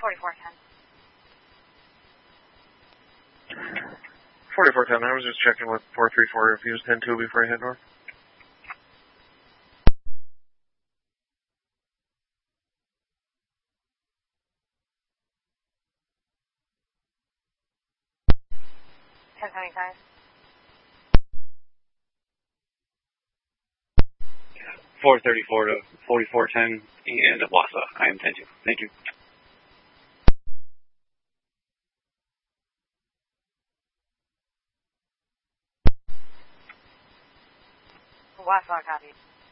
4410. 4410, I was just checking with 434 if he was 10-2 before I head north. $10.75. 434 to 4410 and Wassa. I am 10-2. Thank you. Wassa, copy.